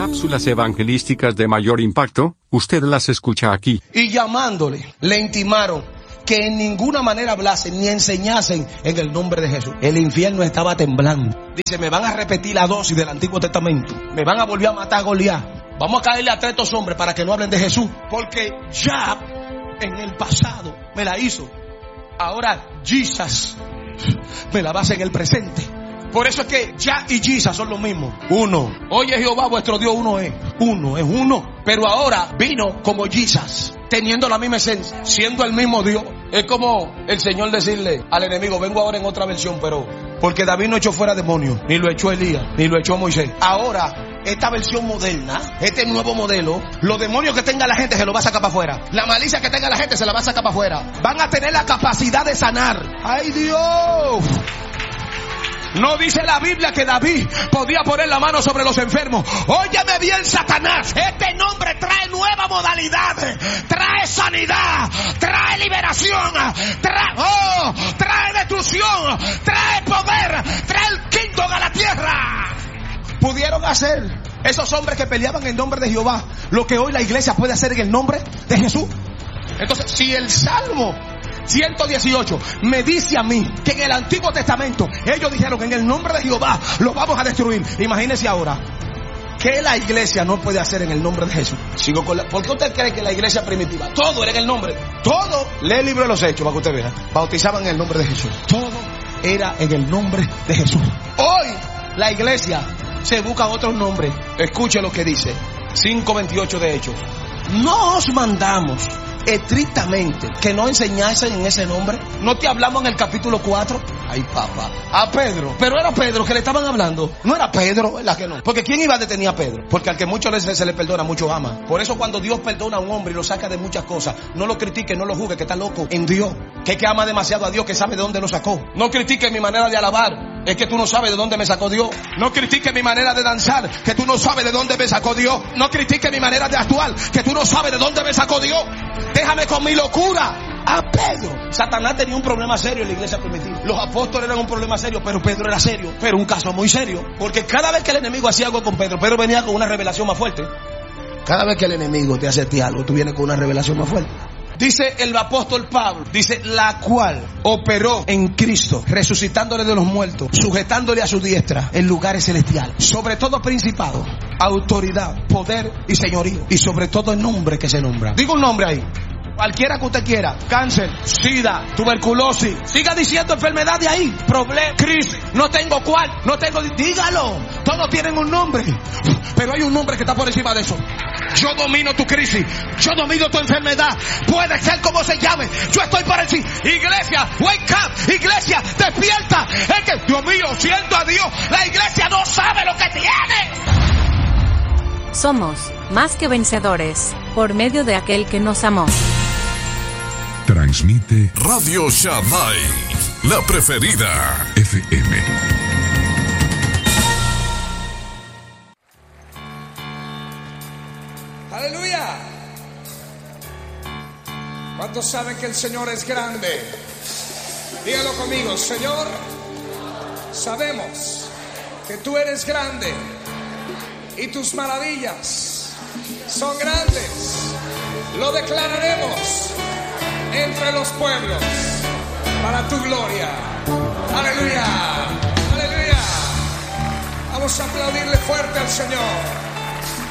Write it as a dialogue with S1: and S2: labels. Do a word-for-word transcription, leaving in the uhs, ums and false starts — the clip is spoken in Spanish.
S1: cápsulas evangelísticas de mayor impacto, usted las escucha aquí.
S2: Y llamándole, le intimaron que en ninguna manera hablasen ni enseñasen en el nombre de Jesús. El infierno estaba temblando. Dice, me van a repetir la dosis del Antiguo Testamento. Me van a volver a matar a Goliat. Vamos a caerle a tres estos hombres para que no hablen de Jesús. Porque ya en el pasado me la hizo. Ahora Jesus me la va a hacer en el presente. Por eso es que ya y Jesus son lo mismo. Uno. Oye Jehová vuestro Dios, uno es. Uno es uno. Pero ahora vino como Jesus, teniendo la misma esencia, siendo el mismo Dios. Es como el Señor decirle al enemigo, vengo ahora en otra versión, pero porque David no echó fuera demonios, ni lo echó Elías, ni lo echó Moisés. Ahora, esta versión moderna, este nuevo modelo, los demonios que tenga la gente se los va a sacar para afuera. La malicia que tenga la gente se la va a sacar para afuera. Van a tener la capacidad de sanar. ¡Ay Dios! No dice la Biblia que David podía poner la mano sobre los enfermos. Óyeme bien, Satanás. Este nombre trae nueva modalidad, trae sanidad, trae liberación, trae, oh, trae destrucción, trae poder, trae el Kingdom a la tierra. Pudieron hacer esos hombres que peleaban en nombre de Jehová lo que hoy la iglesia puede hacer en el nombre de Jesús. Entonces, si el Salmo ciento dieciocho me dice a mí que en el Antiguo Testamento ellos dijeron en el nombre de Jehová lo vamos a destruir, imagínense ahora ¿qué la iglesia no puede hacer en el nombre de Jesús? Sigo con la... ¿Por qué usted cree que la iglesia primitiva todo era en el nombre? Todo, lee el libro de los Hechos para que usted vea, bautizaban en el nombre de Jesús. Todo era en el nombre de Jesús. Hoy la iglesia se busca otros nombres. Escuche lo que dice cinco veintiocho de Hechos. No os mandamos estrictamente que no enseñasen en ese nombre. No te hablamos en el capítulo cuatro. Ay papá, a Pedro. Pero era Pedro que le estaban hablando. No era Pedro, ¿verdad que no? Porque ¿quién iba a detener a Pedro? Porque al que mucho le, se le perdona, mucho ama. Por eso cuando Dios perdona a un hombre y lo saca de muchas cosas, no lo critique, no lo juzgue, que está loco en Dios. Que que ama demasiado a Dios, que sabe de dónde lo sacó. No critique mi manera de alabar, es que tú no sabes de dónde me sacó Dios. No critique mi manera de danzar, que tú no sabes de dónde me sacó Dios. No critique mi manera de actuar, que tú no sabes de dónde me sacó Dios. Déjame con mi locura. A Pedro. Satanás tenía un problema serio en la iglesia primitiva. Los apóstoles eran un problema serio, pero Pedro era serio. Pero un caso muy serio. Porque cada vez que el enemigo hacía algo con Pedro, Pedro venía con una revelación más fuerte. Cada vez que el enemigo te hace a ti algo, tú vienes con una revelación más fuerte. Dice el apóstol Pablo, dice, la cual operó en Cristo, resucitándole de los muertos, sujetándole a su diestra en lugares celestiales, sobre todo principado, autoridad, poder y señorío, y sobre todo el nombre que se nombra. Digo un nombre ahí. Cualquiera que usted quiera, cáncer, sida, tuberculosis, siga diciendo enfermedad de ahí, problema, crisis, no tengo cuál, no tengo, dígalo, todos tienen un nombre, pero hay un nombre que está por encima de eso. Yo domino tu crisis, yo domino tu enfermedad, puede ser como se llame, yo estoy por encima. Iglesia, wake up, iglesia, despierta, es que, Dios mío, siento a Dios, la iglesia no sabe lo que tiene.
S3: Somos más que vencedores, por medio de aquel que nos amó.
S4: Transmite Radio Shaddai, la preferida F M.
S5: Aleluya. ¿Cuántos saben que el Señor es grande? Dígalo conmigo, Señor, sabemos que tú eres grande y tus maravillas son grandes. Lo declararemos entre los pueblos para tu gloria. Aleluya, aleluya. Vamos a aplaudirle fuerte al Señor.